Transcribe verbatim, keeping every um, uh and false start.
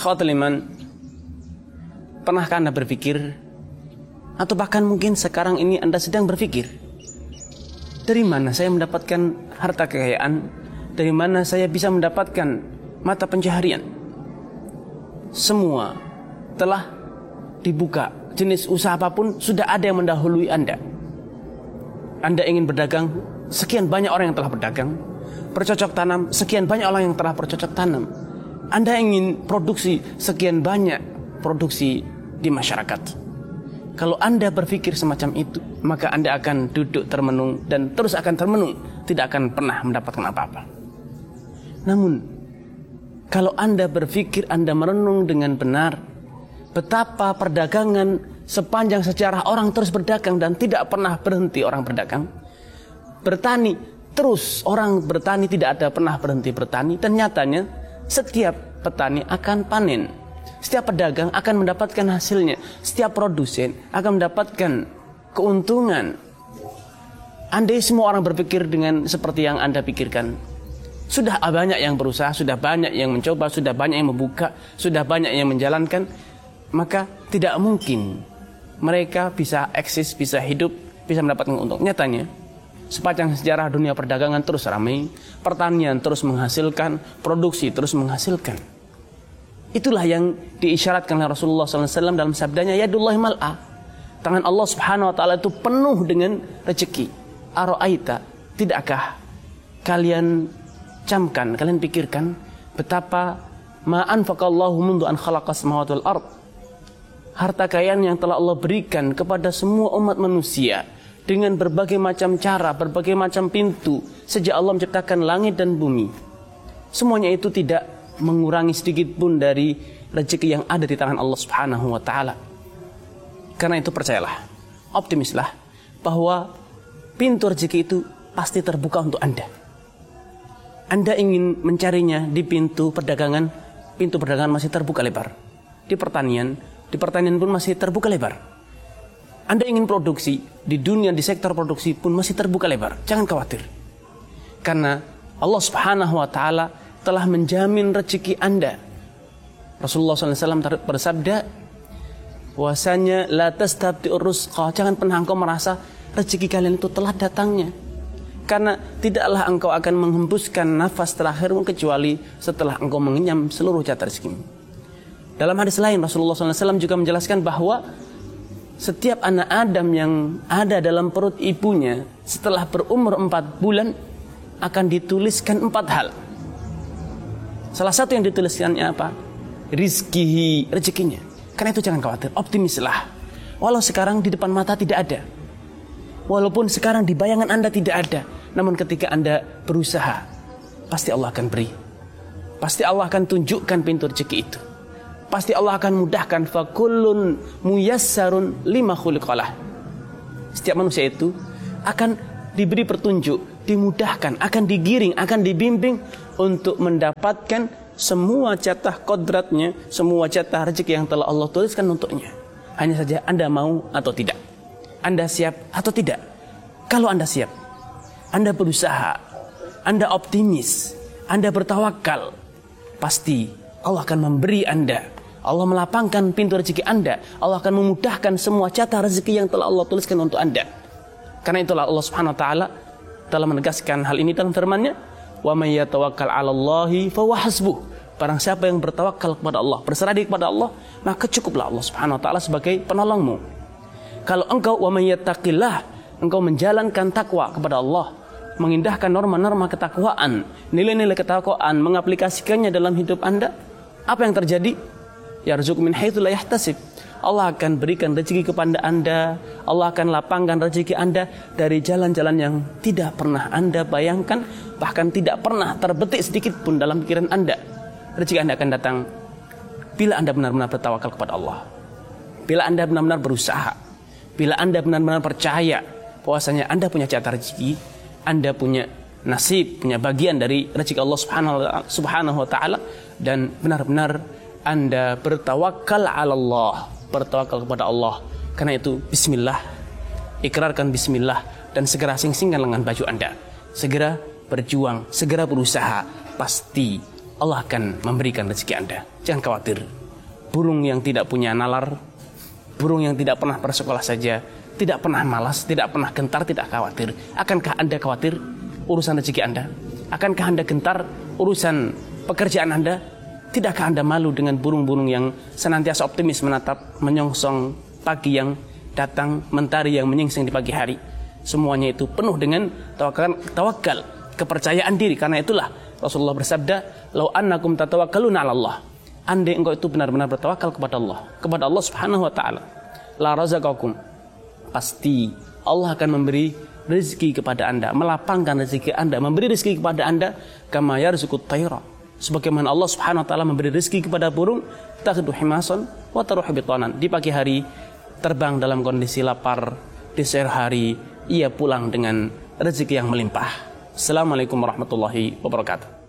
Khawatir iman, pernahkah Anda berpikir, atau bahkan mungkin sekarang ini Anda sedang berpikir, dari mana saya mendapatkan harta kekayaan? Dari mana saya bisa mendapatkan mata pencaharian? Semua telah dibuka, jenis usaha apapun sudah ada yang mendahului Anda. Anda ingin berdagang, sekian banyak orang yang telah berdagang. Bercocok tanam, sekian banyak orang yang telah bercocok tanam. Anda ingin produksi, sekian banyak produksi di masyarakat. Kalau Anda berpikir semacam itu, maka Anda akan duduk termenung dan terus akan termenung, tidak akan pernah mendapatkan apa-apa. Namun, kalau Anda berpikir, Anda merenung dengan benar betapa perdagangan sepanjang sejarah orang terus berdagang dan tidak pernah berhenti orang berdagang. Bertani, terus orang bertani tidak ada pernah berhenti bertani, dan nyatanya setiap petani akan panen. Setiap pedagang akan mendapatkan hasilnya. Setiap produsen akan mendapatkan keuntungan. Andai semua orang berpikir dengan seperti yang Anda pikirkan, sudah banyak yang berusaha, sudah banyak yang mencoba, sudah banyak yang membuka, sudah banyak yang menjalankan, maka tidak mungkin mereka bisa eksis, bisa hidup, bisa mendapatkan untung. Nyatanya, sepanjang sejarah dunia perdagangan terus ramai, pertanian terus menghasilkan, produksi terus menghasilkan. Itulah yang diisyaratkan oleh Rasulullah sallallahu alaihi wasallam dalam sabdanya, yadullahi mal'ah. Tangan Allah subhanahu wa ta'ala itu penuh dengan rezeki. Ara'aita, tidakkah kalian camkan, kalian pikirkan betapa ma anfaqallahu mundu an khalaqas samawati wal ard, harta kekayaan yang telah Allah berikan kepada semua umat manusia dengan berbagai macam cara, berbagai macam pintu sejak Allah menciptakan langit dan bumi. Semuanya itu tidak mengurangi sedikit pun dari rezeki yang ada di tangan Allah Subhanahu wa taala. Karena itu percayalah, optimislah bahwa pintu rezeki itu pasti terbuka untuk Anda. Anda ingin mencarinya di pintu perdagangan, pintu perdagangan masih terbuka lebar. Di pertanian, di pertanian pun masih terbuka lebar. Anda ingin produksi, di dunia, di sektor produksi pun masih terbuka lebar. Jangan khawatir. Karena Allah Subhanahu wa taala telah menjamin rezeki Anda. Rasulullah sallallahu alaihi wasallam bersabda, "Wasanya la tastabti'ur rizqa." Jangan pernah engkau merasa rezeki kalian itu telah datangnya. Karena tidaklah engkau akan menghembuskan nafas terakhirmu kecuali setelah engkau mengenyam seluruh jatah rezekimu. Dalam hadis lain Rasulullah sallallahu alaihi wasallam juga menjelaskan bahwa setiap anak Adam yang ada dalam perut ibunya setelah berumur empat bulan akan dituliskan empat hal. Salah satu yang dituliskannya apa? Rizkihi, rezekinya. Karena itu jangan khawatir, optimislah. Walau sekarang di depan mata tidak ada, walaupun sekarang di bayangan Anda tidak ada, namun ketika Anda berusaha, pasti Allah akan beri. Pasti Allah akan tunjukkan pintu rezeki itu. Pasti Allah akan mudahkan. Fakullun muyassarun lima khuliqalah. Setiap manusia itu akan diberi petunjuk, dimudahkan, akan digiring, akan dibimbing untuk mendapatkan semua jatah kodratnya, semua jatah rezeki yang telah Allah tuliskan untuknya. Hanya saja Anda mau atau tidak, Anda siap atau tidak. Kalau Anda siap, Anda berusaha, Anda optimis, Anda bertawakal, pasti Allah akan memberi Anda. Allah melapangkan pintu rezeki Anda. Allah akan memudahkan semua jatah rezeki yang telah Allah tuliskan untuk Anda. Karena itulah Allah Subhanahu wa taala telah menegaskan hal ini dalam firman-Nya, "Wa may yatawakkal 'alallahi fahuwa hasbuh." Barang siapa yang bertawakal kepada Allah, berserah diri kepada Allah, maka cukuplah Allah Subhanahu wa taala sebagai penolongmu. Kalau engkau wa may yattaqillah, engkau menjalankan takwa kepada Allah, mengindahkan norma-norma ketakwaan, nilai-nilai ketakwaan, mengaplikasikannya dalam hidup Anda, apa yang terjadi? Yarzuq min haitsu la yahtasib. Allah akan berikan rezeki kepada Anda. Allah akan lapangkan rezeki Anda dari jalan-jalan yang tidak pernah Anda bayangkan, bahkan tidak pernah terbetik sedikit pun dalam pikiran Anda. Rezeki Anda akan datang bila Anda benar-benar bertawakal kepada Allah. Bila Anda benar-benar berusaha. Bila Anda benar-benar percaya bahwasanya Anda punya jatah rezeki, Anda punya nasib, punya bagian dari rezeki Allah Subhanahu wa taala, dan benar-benar Anda bertawakal 'ala Allah, bertawakal kepada Allah. Karena itu bismillah, ikrarkan bismillah, dan segera sing-singkan lengan baju Anda. Segera berjuang, segera berusaha. Pasti Allah akan memberikan rezeki Anda. Jangan khawatir. Burung yang tidak punya nalar, burung yang tidak pernah bersekolah saja, tidak pernah malas, tidak pernah gentar, tidak khawatir. Akankah Anda khawatir urusan rezeki Anda? Akankah Anda gentar urusan pekerjaan Anda? Tidakkah Anda malu dengan burung-burung yang senantiasa optimis menatap menyongsong pagi yang datang, mentari yang menyingsing di pagi hari? Semuanya itu penuh dengan tawakal, tawakal, kepercayaan diri. Karena itulah Rasulullah bersabda, "Lau annakum tatawakkaluna 'ala Allah." Andai engkau itu benar-benar bertawakal kepada Allah, kepada Allah Subhanahu wa taala, la razaqakum. Pasti Allah akan memberi rezeki kepada Anda, melapangkan rezeki Anda, memberi rezeki kepada Anda kama yarzuqut tayra. Sebagaimana Allah Subhanahu wa taala memberi rezeki kepada burung, takhdu himasan wa taruhu bitanan. Di pagi hari terbang dalam kondisi lapar, di sore hari ia pulang dengan rezeki yang melimpah. Assalamualaikum warahmatullahi wabarakatuh.